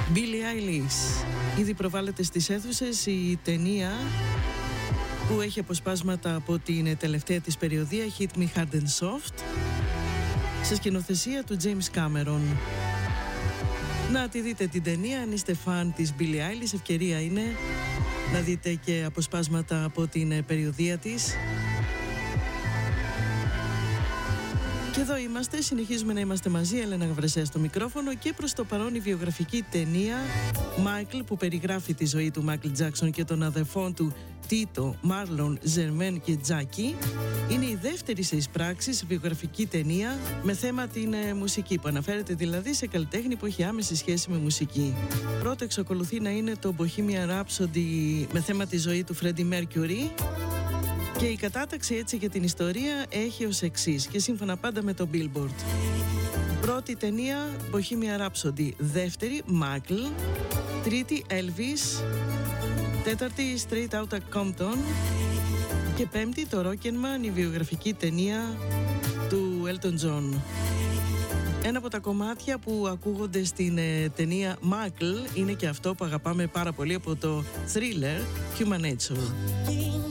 Billie Eilish. Ήδη προβάλλεται στις αίθουσες η ταινία που έχει αποσπάσματα από την τελευταία της περιοδία Hit Me Hard and Soft σε σκηνοθεσία του James Cameron. Να τη δείτε την ταινία αν είστε φαν της Billie Eilish, ευκαιρία είναι να δείτε και αποσπάσματα από την περιοδία της. Και εδώ είμαστε, συνεχίζουμε να είμαστε μαζί, Έλενα Γαβρεσέα στο μικρόφωνο και προς το παρόν η βιογραφική ταινία Michael που περιγράφει τη ζωή του Μάικλ Τζάκσον και των αδερφών του Τίτο, Μάρλον, Ζερμέν και Τζάκι. Είναι η δεύτερη σε εισπράξεις βιογραφική ταινία με θέμα την μουσική, που αναφέρεται δηλαδή σε καλλιτέχνη που έχει άμεση σχέση με μουσική. Πρώτο εξακολουθεί να είναι το Bohemian Rhapsody με θέμα τη ζωή του Freddie Mercury. Και η κατάταξη έτσι για την ιστορία έχει ως εξής και σύμφωνα πάντα με το Billboard. Πρώτη ταινία Bohemian Rhapsody, δεύτερη Michael, τρίτη Elvis, τέταρτη Straight Outta Compton και πέμπτη το Rocketman, η βιογραφική ταινία του Elton John. Ένα από τα κομμάτια που ακούγονται στην ταινία Michael είναι και αυτό που αγαπάμε πάρα πολύ από το thriller Human Nature.